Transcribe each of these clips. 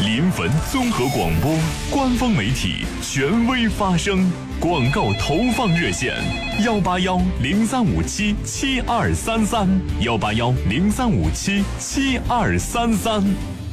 临汾综合广播官方媒体权威发声。广告投放热线：181-0357-7233，181-0357-7233。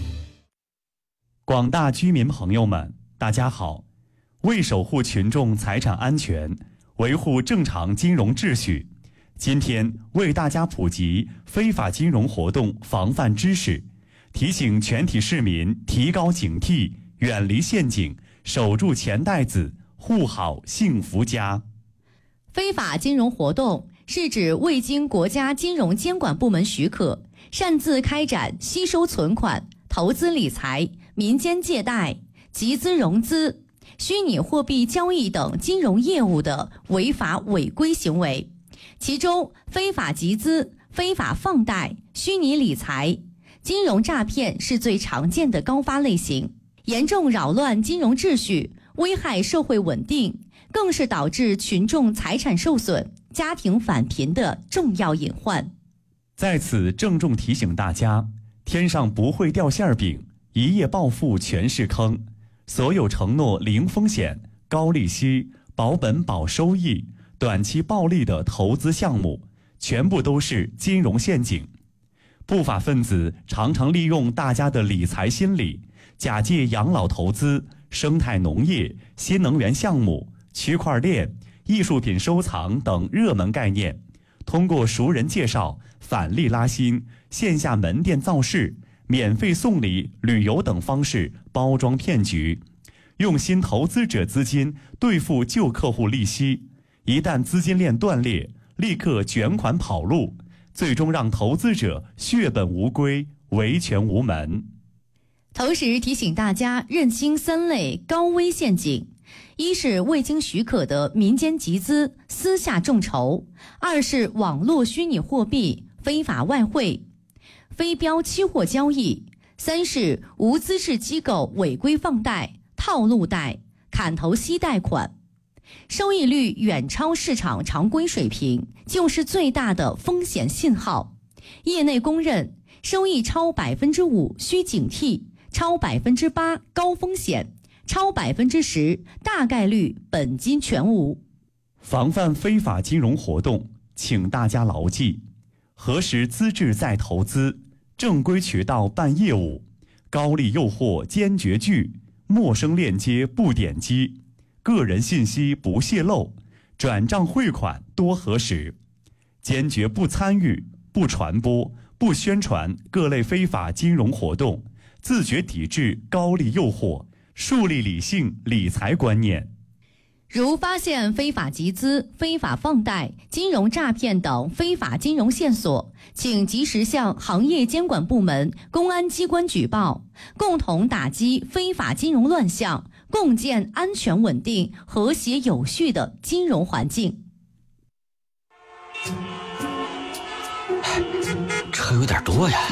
广大居民朋友们，大家好！为守护群众财产安全，维护正常金融秩序，今天为大家普及非法金融活动防范知识，提醒全体市民提高警惕，远离陷阱，守住钱袋子，护好幸福家。 非法金融活动是指未经国家金融监管部门许可，擅自开展吸收存款、投资理财、民间借贷、集资融资、虚拟货币交易等金融业务的违法违规行为。其中，非法集资、非法放贷、虚拟理财、金融诈骗是最常见的高发类型，严重扰乱金融秩序，危害社会稳定，更是导致群众财产受损、家庭返贫的重要隐患。 在此郑重提醒大家，天上不会掉馅饼，一夜暴富全是坑。所有承诺零风险、高利息、保本保收益、短期暴利的投资项目，全部都是金融陷阱。不法分子常常利用大家的理财心理，假借养老投资、生态农业、新能源项目、区块链、艺术品收藏等热门概念，通过熟人介绍、返利拉新、线下门店造势、免费送礼、旅游等方式包装骗局，用新投资者资金兑付旧客户利息，一旦资金链断裂，立刻卷款跑路，最终让投资者血本无归，维权无门。 同时提醒大家认清三类高危陷阱：一是未经许可的民间集资、私下众筹；二是网络虚拟货币、非法外汇、非标期货交易；三是无资质机构违规放贷、套路贷、砍头息贷款。收益率远超市场常规水平，就是最大的风险信号。业内公认，收益超 5% 需警惕，超 8% 高风险，超 10% 大概率本金全无。 防范非法金融活动，请大家牢记：核实资质再投资，正规渠道办业务，高利诱惑坚决拒，陌生链接不点击，个人信息不泄露，转账汇款多核实，坚决不参与、不传播、不宣传各类非法金融活动，自觉抵制高利诱惑，树立理性理财观念。 如发现非法集资、非法放贷、金融诈骗等非法金融线索，请及时向行业监管部门、公安机关举报，共同打击非法金融乱象，共建安全稳定、和谐有序的金融环境。 车有点多呀，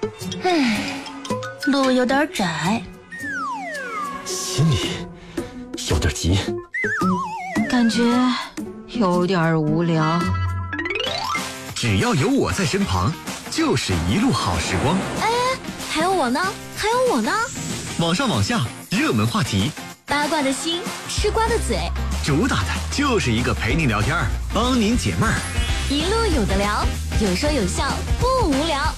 路有点窄， 心里有点急， 感觉有点无聊。 只要有我在身旁，就是一路好时光。 哎，还有我呢，还有我呢。 网上网下，热门话题， 八卦的心，吃瓜的嘴， 主打的就是一个陪您聊天，帮您解闷儿， 一路有的聊，有说有笑，不无聊。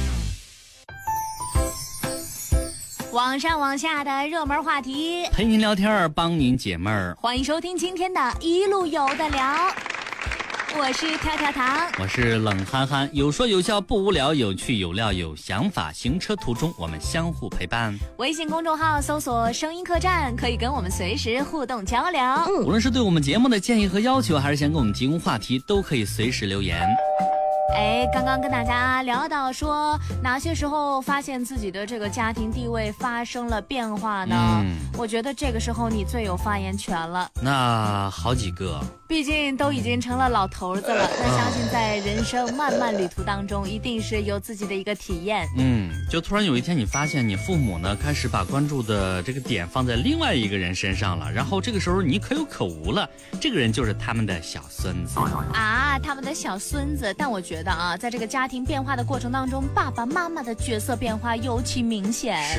网上网下的热门话题， 陪您聊天，帮您解闷儿。 欢迎收听今天的一路有的聊，我是跳跳糖， 我是冷憨憨，有说有笑不无聊，有趣有料有想法，行车途中我们相互陪伴。 微信公众号搜索声音客栈，可以跟我们随时互动交流。 无论是对我们节目的建议和要求，还是想给我们提供话题，都可以随时留言。 刚刚跟大家聊到说哪些时候发现自己的这个家庭地位发生了变化呢？我觉得这个时候你最有发言权了。 那好几个， 毕竟都已经成了老头子了，那相信在人生漫漫旅途当中，一定是有自己的一个体验。 就突然有一天你发现你父母呢开始把关注的这个点放在另外一个人身上了，然后这个时候你可有可无了，这个人就是他们的小孙子啊，他们的小孙子。但我觉得啊，在这个家庭变化的过程当中，爸爸妈妈的角色变化尤其明显。